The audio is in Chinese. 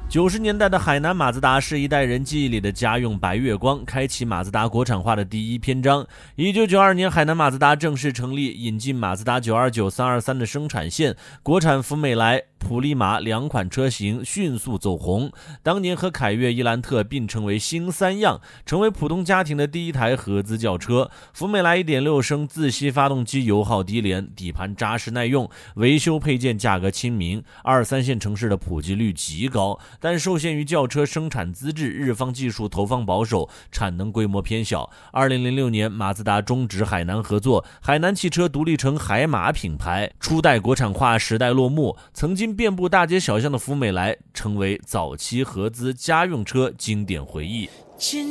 90年代的海南马自达是一代人记忆里的家用白月光，开启马自达国产化的第一篇章。1992年，海南马自达正式成立，引进马自达929、323的生产线，国产福美来、普利马两款车型迅速走红。当年和凯越、伊兰特并称为新三样，成为普通家庭的第一台合资轿车。福美来 1.6 升自吸发动机油耗低廉，底盘扎实耐用，维修配件价格亲民，2、3线城市的普及率极高。但受限于轿车生产资质，日方技术投放保守，产能规模偏小。2006年，马自达终止海南合作，海南汽车独立成海马品牌，初代国产化时代落幕。曾经遍布大街小巷的福美来，成为早期合资家用车经典回忆。